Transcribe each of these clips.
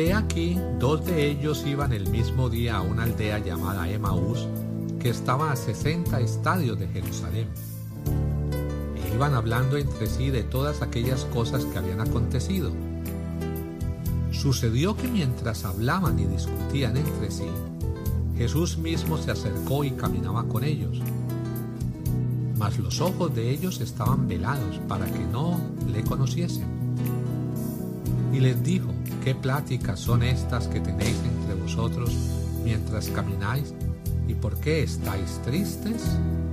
He aquí, 2 de ellos iban el mismo día a una aldea llamada Emaús, que estaba a 60 estadios de Jerusalén. E iban hablando entre sí de todas aquellas cosas que habían acontecido. Sucedió que mientras hablaban y discutían entre sí, Jesús mismo se acercó y caminaba con ellos. Mas los ojos de ellos estaban velados para que no le conociesen. Y les dijo: ¿qué pláticas son estas que tenéis entre vosotros mientras camináis? ¿Y por qué estáis tristes?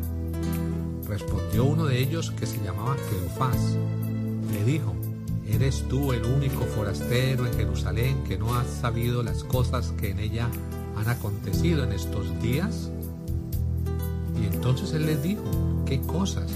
Respondió uno de ellos, que se llamaba Cleofás. Le dijo: ¿eres tú el único forastero en Jerusalén que no has sabido las cosas que en ella han acontecido en estos días? Y entonces él les dijo: ¿qué cosas?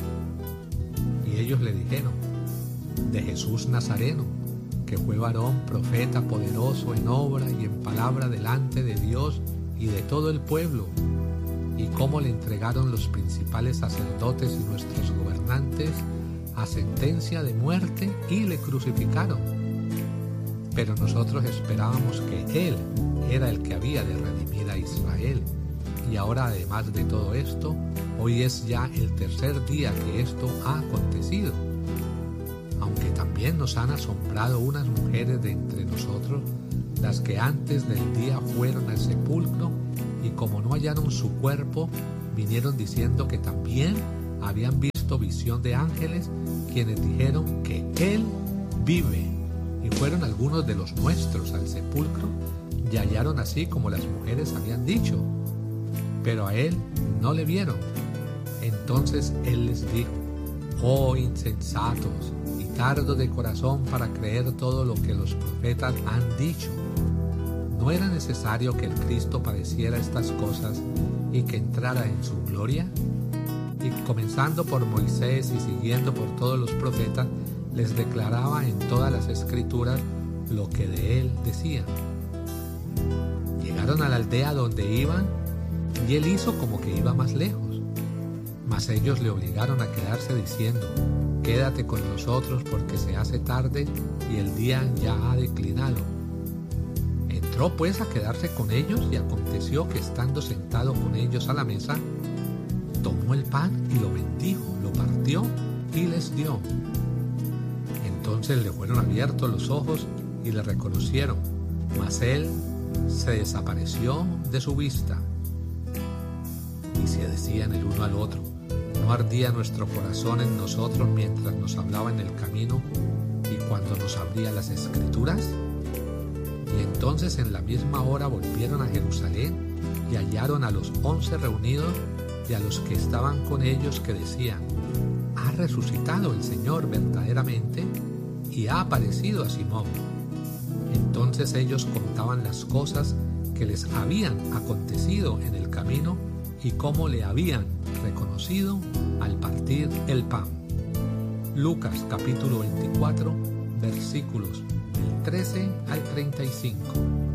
Y ellos le dijeron: de Jesús Nazareno, que fue varón, profeta, poderoso en obra y en palabra delante de Dios y de todo el pueblo, y cómo le entregaron los principales sacerdotes y nuestros gobernantes a sentencia de muerte y le crucificaron. Pero nosotros esperábamos que Él era el que había de redimir a Israel. Y ahora, además de todo esto, hoy es ya el 3er día que esto ha acontecido. Aunque también nos han asombrado unas mujeres de entre nosotros, las que antes del día fueron al sepulcro, y como no hallaron su cuerpo, vinieron diciendo que también habían visto visión de ángeles, quienes dijeron que Él vive. Y fueron algunos de los nuestros al sepulcro, y hallaron así como las mujeres habían dicho, pero a Él no le vieron. Entonces Él les dijo: oh insensatos y tardos de corazón para creer todo lo que los profetas han dicho. ¿No era necesario que el Cristo padeciera estas cosas y que entrara en su gloria? Y comenzando por Moisés y siguiendo por todos los profetas, les declaraba en todas las escrituras lo que de él decían. Llegaron a la aldea donde iban, y él hizo como que iba más lejos. Mas ellos le obligaron a quedarse diciendo: quédate con nosotros porque se hace tarde y el día ya ha declinado. Entró pues a quedarse con ellos, y aconteció que estando sentado con ellos a la mesa, tomó el pan y lo bendijo, lo partió y les dio. Entonces le fueron abiertos los ojos y le reconocieron, mas él se desapareció de su vista. Y se decían el uno al otro: ¿no ardía nuestro corazón en nosotros mientras nos hablaba en el camino y cuando nos abría las escrituras? Y entonces en la misma hora volvieron a Jerusalén y hallaron a los 11 reunidos y a los que estaban con ellos, que decían: ha resucitado el Señor verdaderamente y ha aparecido a Simón. Entonces ellos contaban las cosas que les habían acontecido en el camino y cómo le habían reconocido al partir el pan. Lucas capítulo 24, versículos del 13 al 35.